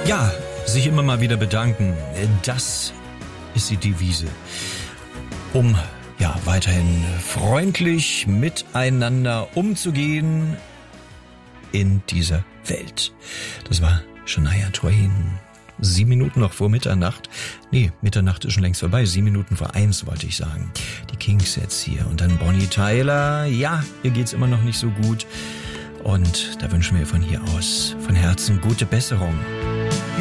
Ja, sich immer mal wieder bedanken, das ist die Devise, um ja weiterhin freundlich miteinander umzugehen in dieser Welt. Das war Shania Twain. 7 Minuten noch vor Mitternacht. Nee, Mitternacht ist schon längst vorbei. 7 Minuten vor 1 wollte ich sagen. Die Kings jetzt hier. Und dann Bonnie Tyler. Ja, ihr geht's immer noch nicht so gut. Und da wünschen wir von hier aus von Herzen gute Besserung.